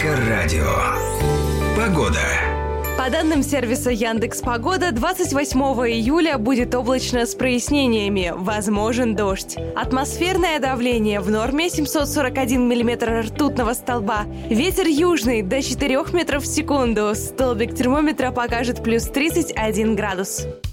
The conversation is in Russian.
Эльдоррадио. Погода. По данным сервиса Яндекс.Погода, 28 июля будет облачно с прояснениями, возможен дождь. Атмосферное давление в норме 741 миллиметр ртутного столба. Ветер южный до 4 метров в секунду. Столбик термометра покажет плюс 31 градус.